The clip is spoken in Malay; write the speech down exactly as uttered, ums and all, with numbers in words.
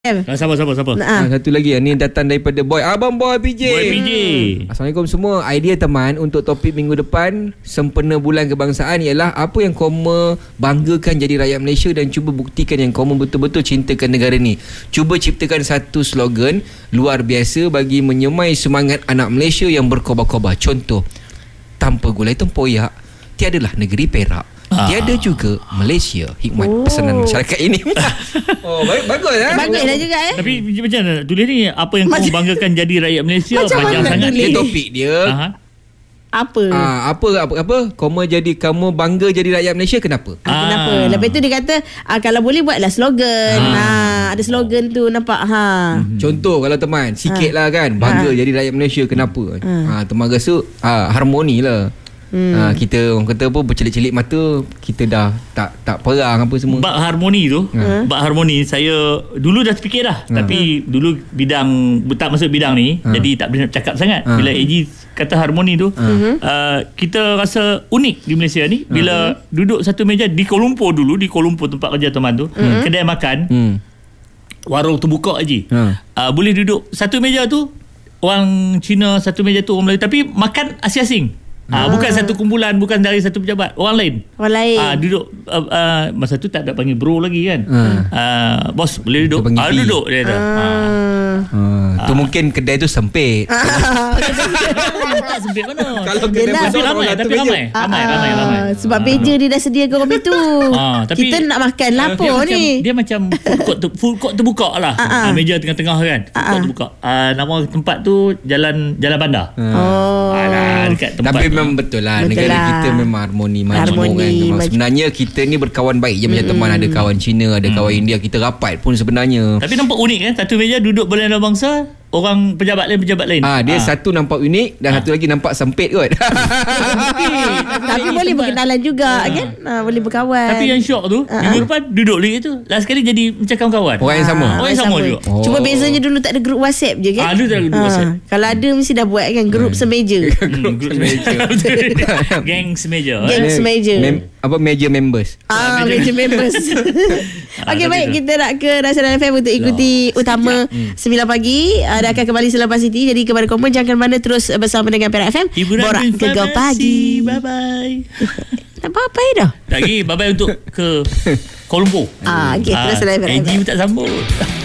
Ah, sabar, sabar, sabar. Nah, satu lagi ni datang daripada Boy. Abang Boy P J. Boy P J. Hmm. Assalamualaikum semua. Idea teman untuk topik minggu depan sempena bulan kebangsaan ialah apa yang Koma banggakan jadi rakyat Malaysia dan cuba buktikan yang Koma betul-betul cintakan negara ni. Cuba ciptakan satu slogan luar biasa bagi menyemai semangat anak Malaysia yang berkobar-kobar. Contoh, tanpa gulai tempoyak tiadalah negeri Perak. Ah. Tiada juga Malaysia. Hikmat oh. pesanan masyarakat ini. Oh, baik, bagus eh. Baguslah juga eh. Tapi macam mana tulis ni, apa yang kau banggakan jadi rakyat Malaysia? Macam panjang mana sangat dia topik dia. Aha. Apa? Ah, apa apa apa? Koma jadi kamu bangga jadi rakyat Malaysia kenapa? Ah. Kenapa? Lepas tu dia kata ah, kalau boleh buatlah slogan. Ah. Ha, ada slogan tu nampak ha. Hmm. Contoh kalau teman sikit lah kan bangga ha. jadi rakyat Malaysia kenapa? Ha, ha teman rasa ah, harmoni lah. Hmm. Ha, kita orang kata apa bercelik-celik mata kita dah tak tak perang apa semua. Bab harmoni tu, ha. bab harmoni saya dulu dah terfikir dah, ha. tapi dulu bidang tak masuk bidang ni, ha. jadi tak boleh nak cakap sangat. Ha. Bila A G kata harmoni tu, ha. uh, kita rasa unik di Malaysia ni bila ha. duduk satu meja di Kuala Lumpur dulu, di Kuala Lumpur tempat kerja teman tu, hmm. kedai makan, hmm. warung terbuka je. Ha. Uh, boleh duduk satu meja tu orang Cina, satu meja tu orang Melayu, tapi makan asing-asing. Ah, bukan satu kumpulan, bukan dari satu pejabat, orang lain. Orang lain. Ah, duduk uh, uh, masa tu tak ada panggil bro lagi kan. Hmm. Uh, bos boleh duduk. Ah, duduk dia kata. Ah. Ah. Tu ah. mungkin kedai tu sempit. Tak sempit mana. Kalau kedai tapi ramai, tapi ramai. Ramai, ramai, ramai. Sebab meja dia dah sediakan kopi tu. Ah, tapi kita nak makan lapo ni. Dia macam food court, tu, food court terbuka lah. Ah, meja tengah-tengah kan. Food court terbuka. Ah, nama tempat tu Jalan Jalan Bandar. Oh. Alah, dekat tempat. Tapi memang betul lah, betul negara lah. Kita memang harmoni, harmoni kan. Maj- sebenarnya kita ni berkawan baik je. Macam mm. teman ada kawan Cina, ada mm. kawan India, kita rapat pun sebenarnya. Tapi nampak unik kan, satu meja duduk berlainan bangsa, orang pejabat lain pejabat lain. Ah, dia ah. satu nampak unik dan ah. satu lagi nampak sempit kot. tapi, tapi boleh berkenalan juga ah. kan. Ah, boleh berkawan. Tapi yang syok tu, ah. minggu depan duduk lagi tu, last sekali jadi macam kawan-kawan. Orang yang sama. Ah. Orang yang sama, sama juga. Oh. Cuma bezanya dulu tak ada grup WhatsApp je kan. Ah, dulu tak ada grup ah. WhatsApp. Kalau ada mesti dah buat kan grup semeja. Grup semeja. Geng semeja. Geng semeja. Mem- apa meja members. Ah, meja members. Okey, baik, kita nak ke Nasional F M untuk ikuti so, utama hmm. sembilan pagi. Ada akan kembali selepas ini. Jadi kepada korang jangan mana terus bersama dengan Perak F M. Hiburan Borak Gegar Pagi. Bye bye. Tak apa-apa ya dah. Lagi bye bye untuk ke Kuala Lumpur. Ah, okey, terus Nasional F M. A G tak sambut.